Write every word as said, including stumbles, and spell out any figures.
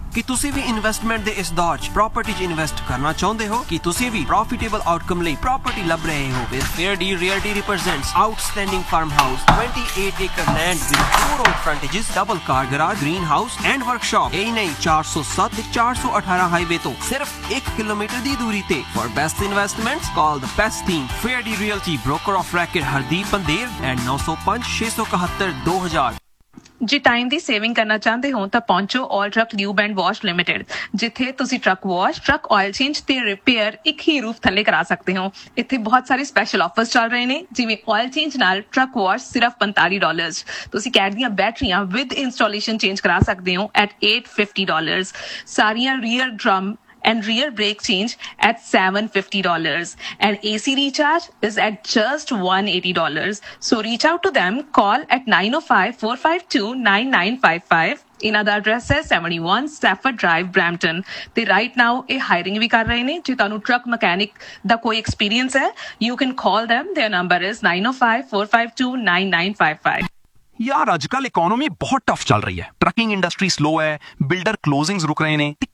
ਕਿ ਤੁਸੀਂ ਵੀ ਇਨਵੈਸਟਮੈਂਟ ਦੇ ਇਸ ਦੌਰ 'ਚ ਪ੍ਰਾਪਰਟੀ 'ਚ ਇਨਵੈਸਟ ਕਰਨਾ ਚਾਹੁੰਦੇ ਹੋ ਕਿ ਤੁਸੀਂ ਵੀ ਪ੍ਰੋਫਿਟੇਬਲ ਆਊਟਕਮ ਲਈ ਪ੍ਰਾਪਰਟੀ ਲੱਭ ਰਹੇ ਹੋ with Fair Deal Realty represents outstanding farmhouse, twenty-eight acre land with four road frontages, double car garage, greenhouse and workshop. ਇਹੀ ਨਹੀਂ ਚਾਰ ਸੌ ਸੱਤ ਤੇ ਚਾਰ ਸੌ ਅਠਾਰਾਂ ਹਾਈਵੇ ਤੋਂ ਸਿਰਫ ਇੱਕ ਕਿਲੋਮੀਟਰ ਦੀ ਦੂਰੀ ਤੇ। For best investments, call the best team. Fair Deal Realty, broker of record Hardeep Pandir and nine oh five six seven seven two two thousand. ਜੇ ਟਾਈਮ ਦੀ ਸੇਵਿੰਗ ਕਰਨਾ ਚਾਹੁੰਦੇ ਹੋ ਤਾਂ ਪਹੁੰਚੋ ਆਲ truck lube and wash limited, ਜਿੱਥੇ ਤੁਸੀਂ truck wash, truck oil change ਤੇ repair ਇੱਕ ਹੀ ਰੂਫ ਥੱਲੇ ਕਰਾ ਸਕਦੇ ਹੋ। ਇੱਥੇ ਬਹੁਤ ਸਾਰੇ ਸਪੈਸ਼ਲ ਆਫਰਸ ਚੱਲ ਰਹੇ ਨੇ, ਜਿਵੇਂ ਆਇਲ ਚੇਂਜ ਨਾਲ ਟਰੱਕ ਵਾਸ਼ ਸਿਰਫ ਪੰਤਾਲੀ ਡਾਲਰਸ, ਤੁਸੀਂ ਕੈਟ ਦੀਆਂ ਬੈਟਰੀਆਂ ਵਿਦ ਇੰਸਟਾਲੇਸ਼ਨ ਚੇਂਜ ਕਰਾ ਸਕਦੇ ਹੋ at eight hundred fifty dollars, ਸਾਰੀਆਂ rear drum and rear brake change at seven hundred fifty dollars, and A C recharge is at just one hundred eighty dollars. So reach out to them, call at nine oh five four five two nine nine five five. ਇਹਨਾਂ ਦਾ address ਹੈ seventy-one Stafford Drive, Brampton, ਤੇ right now ਇਹ hiring ਵੀ ਕਰ ਰਹੇ ਨੇ। ਜੇ ਤੁਹਾਨੂੰ truck mechanic ਦਾ ਕੋਈ ਐਕਸਪੀਰੀਅੰਸ ਹੈ, you can call them. Their number is nine oh five four five two nine nine five five. ਯਾਰ ਅੱਜ ਕੱਲ ਇਕਨੋਮੀ ਬਹੁਤ ਟਫ ਚੱਲ ਰਹੀ ਹੈ। ਟਰਕਿੰਗ ਇੰਡਸਟਰੀ ਸਲੋ ਹੈ, ਬਿਲਡਰ ਕਲੋਜ਼ਿੰਗਸ ਰੁਕ ਰਹੇ ਨੇ ਤੇ